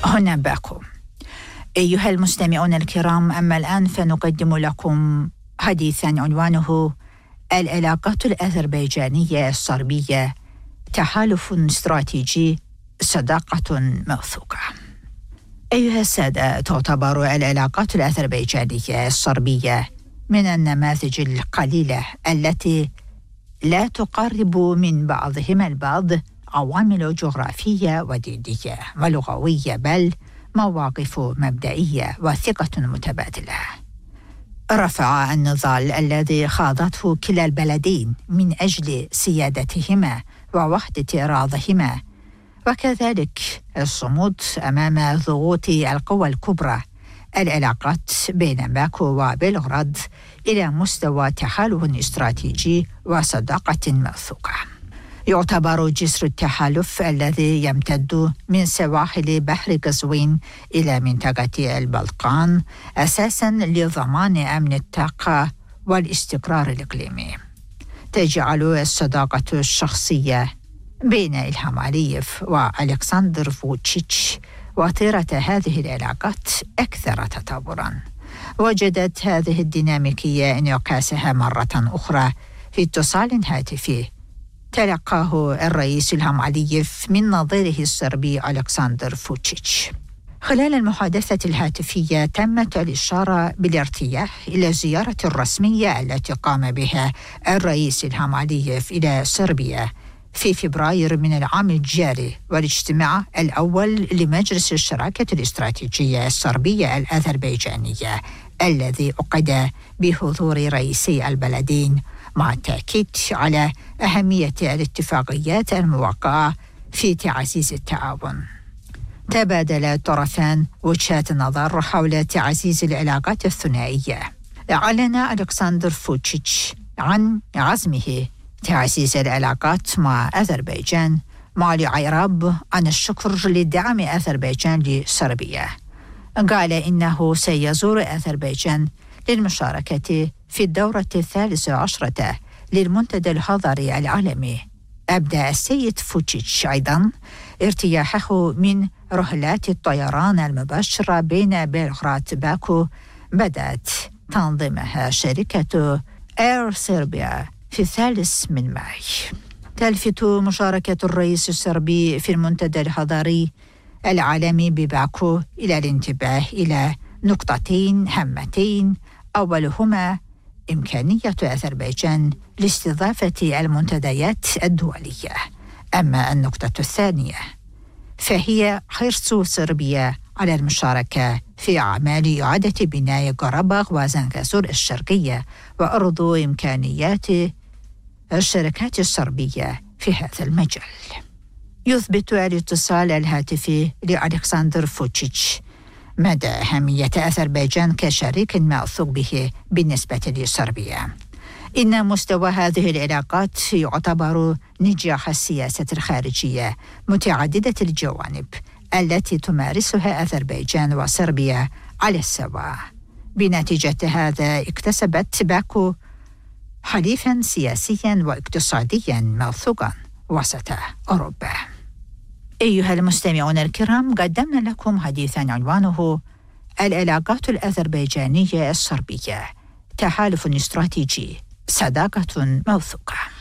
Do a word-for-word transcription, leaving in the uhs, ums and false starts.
هنا باكو. أيها المستمعون الكرام، أما الآن فنقدم لكم حديثاً عنوانه العلاقات الأذربيجانية الصربية، تحالف استراتيجي، صداقة موثوقة. أيها السادة، تعتبر العلاقات الأذربيجانية الصربية من النماذج القليلة التي لا تقرب من بعضهما البعض عوامل جغرافية ودينية ولغوية، بل مواقف مبدئية وثقة متبادلة. رفع النضال الذي خاضته كلا البلدين من أجل سيادتهما ووحدة أراضيهما، وكذلك الصمود أمام ضغوط القوى الكبرى، العلاقات بين باكو وبلغراد إلى مستوى تحالف استراتيجي وصداقة موثوقة. يعتبر جسر التحالف الذي يمتد من سواحل بحر قزوين إلى منطقة البلقان أساساً لضمان أمن الطاقة والاستقرار الإقليمي. تجعل الصداقة الشخصية بين إلهام علييف وألكسندر فوتشيتش وطيرة هذه العلاقات أكثر تطوراً. وجدت هذه الديناميكية انعكاسها مرة أخرى في اتصال هاتفي تلقاه الرئيس إلهام علييف من نظيره الصربي ألكسندر فوتشيتش. خلال المحادثة الهاتفية تمت الإشارة بالارتياح إلى الزيارة الرسمية التي قام بها الرئيس إلهام علييف إلى صربيا في فبراير من العام الجاري، والاجتماع الأول لمجلس الشراكة الاستراتيجية الصربية الأذربيجانية الذي عقد بحضور رئيسي البلدين، مع التأكيد على أهمية الاتفاقيات الموقعة في تعزيز التعاون. تبادل الطرفان وجهات نظر حول تعزيز العلاقات الثنائية. أعلن ألكسندر فوتشيتش عن عزمه تعزيز العلاقات مع أذربيجان، مع الإعراب عن الشكر لدعم أذربيجان لصربيا. قال إنه سيزور أذربيجان للمشاركة في الدورة الثالثة عشرة للمنتدى الحضري العالمي. أبدأ السيد فوتشيتش أيضا ارتياحه من رحلات الطيران المباشرة بين بلغراد باكو بدأت تنظيمها شركة إير صربيا في الثالث من ماي. تلفت مشاركة الرئيس الصربي في المنتدى الحضري العالمي بباكو إلى الانتباه إلى نقطتين هامتين، أولهما إمكانية أذربيجان لاستضافة المنتديات الدولية، أما النقطة الثانية فهي حرص صربيا على المشاركة في أعمال إعادة بناء قرباغ وزنغازور الشرقية وأرض إمكانيات الشركات الصربية في هذا المجال. يثبت الاتصال الهاتفي لألكسندر فوتشيتش مدى أهمية أذربيجان كشريك موثوق به بالنسبة لصربيا. إن مستوى هذه العلاقات يعتبر نجاح السياسة الخارجية متعددة الجوانب التي تمارسها أذربيجان وصربيا على السواء. بنتيجة هذا اكتسبت باكو حليفا سياسيا واقتصاديا موثوقا وسط أوروبا. أيها المستمعون الكرام، قدمنا لكم حديثا عنوانه العلاقات الأذربيجانية الصربية، تحالف استراتيجي، صداقة موثوقة.